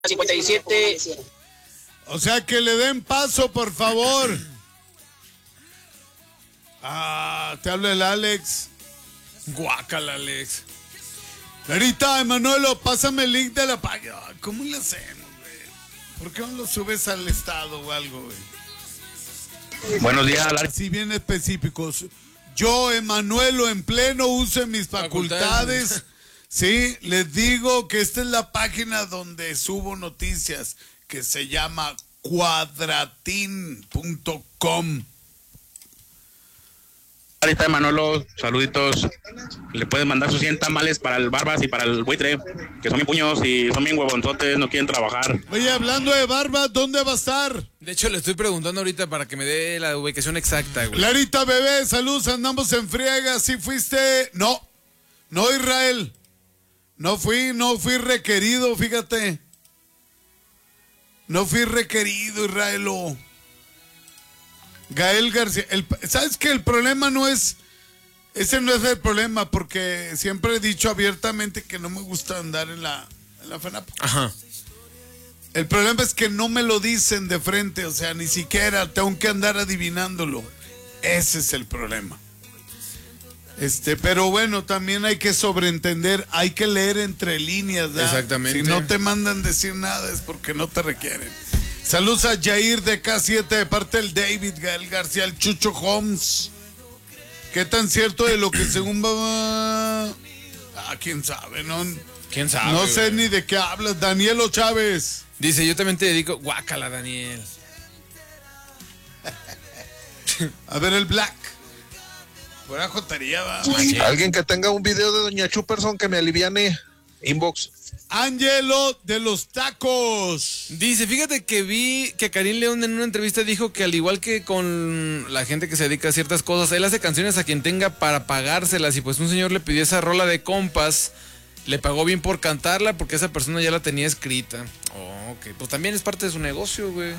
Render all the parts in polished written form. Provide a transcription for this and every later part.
57. O sea, que le den paso, por favor. Te habla el Alex. Guácala, Alex. Clarita, Emanuelo, pásame el link de la página. ¿Cómo le hacemos, güey? ¿Por qué no lo subes al estado o algo, güey? Buenos días, Así bien específicos. Yo, Emanuelo, en pleno uso de mis facultades. Sí, les digo que esta es la página donde subo noticias, que se llama cuadratin.com. Ahorita Manolo, saluditos. Le pueden mandar sus 100 tamales para el Barbas y para el Buitre, que son bien puños y son bien huevonzotes, no quieren trabajar. Oye, hablando de Barbas, ¿dónde va a estar? De hecho, le estoy preguntando ahorita para que me dé la ubicación exacta, güey. Clarita, bebé, saludos, andamos en friega. ¿Sí fuiste? No, Israel. No fui requerido, fíjate. No fui requerido, Israelo. Gael García, ¿sabes qué? El problema no es, ese no es el problema, porque siempre he dicho abiertamente que no me gusta andar en la FENAP. Ajá. El problema es que no me lo dicen de frente, o sea, ni siquiera tengo que andar adivinándolo. Ese es el problema. Pero bueno, también hay que sobreentender, hay que leer entre líneas, ¿verdad? Exactamente. Si no te mandan decir nada es porque no te requieren. Saludos a Jair de K7 de parte del David, Gael García, el Chucho Holmes. ¿Qué tan cierto de lo que según va? Quién sabe, ¿no? ¿Quién sabe? No sé ni de qué hablas. Danielo Chávez. Dice, yo también te dedico. Guácala, Daniel. A ver el Black. Fuera jotería, va. Alguien que tenga un video de Doña Chuperson que me aliviane. Inbox. Ángelo de los tacos. Dice, fíjate que vi que Karim León en una entrevista dijo que al igual que con la gente que se dedica a ciertas cosas, él hace canciones a quien tenga para pagárselas, y pues un señor le pidió esa rola de compas, le pagó bien por cantarla porque esa persona ya la tenía escrita. Oh, ok, pues también es parte de su negocio, güey.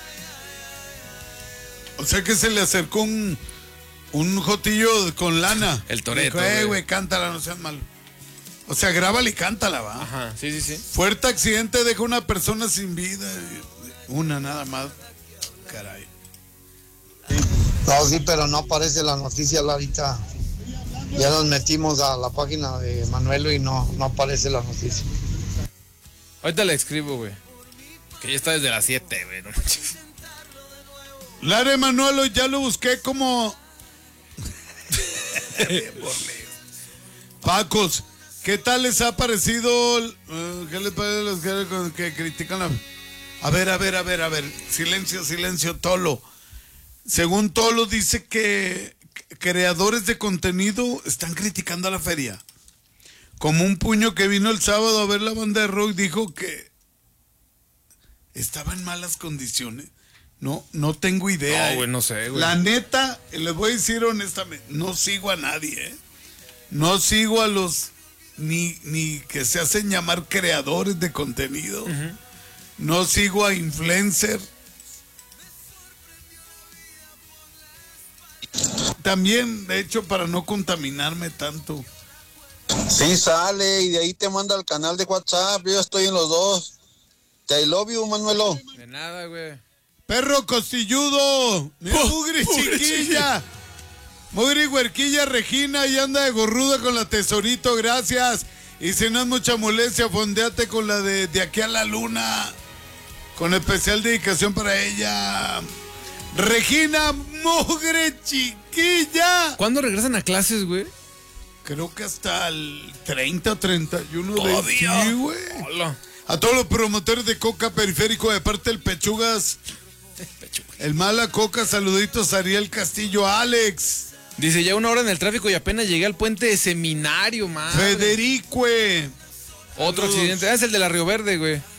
O sea que se le acercó un jotillo con lana. El Toretto, dijo, güey, cántala, no seas malo. O sea, grábala y cántala, va. Ajá, sí. Fuerte accidente deja una persona sin vida. Una nada más. Caray. No, sí, pero no aparece la noticia, Larita. Ya nos metimos a la página de Manuelo y no aparece la noticia. Ahorita le escribo, güey. Que ya está desde las 7, güey. No manches. Lara Manuelo, ya lo busqué como... Pacos, ¿qué tal les ha parecido? ¿Qué les parece a los que critican la... A ver. Silencio, Tolo. Según Tolo dice que creadores de contenido están criticando a la feria. Como un puño que vino el sábado a ver la banda de rock dijo que estaba en malas condiciones. No tengo idea. No, güey, no sé, güey. La neta, les voy a decir honestamente, no sigo a nadie, No sigo a los ni que se hacen llamar creadores de contenido. Uh-huh. No sigo a influencers. También, de hecho, para no contaminarme tanto. Sí sale y de ahí te manda al canal de WhatsApp. Yo estoy en los dos. Te love you, Manuelo. De nada, güey. Perro costilludo. Mugri chiquilla. Mugri huerquilla Regina y anda de gorruda con la Tesorito, gracias. Y si no es mucha molestia, fondeate con la de aquí a la luna. Con especial dedicación para ella. Regina Mugre chiquilla. ¿Cuándo regresan a clases, güey? Creo que hasta el 30 o 31 ¿Todavía? de... Sí, güey. Hola. A todos los promotores de Coca Periférico de parte del Pechugas. El Mala Coca, saluditos a Ariel Castillo, Alex. Dice, ya 1 hora en el tráfico y apenas llegué al puente de Seminario, madre. Federico. Otro accidente. Es el de la Río Verde, güey.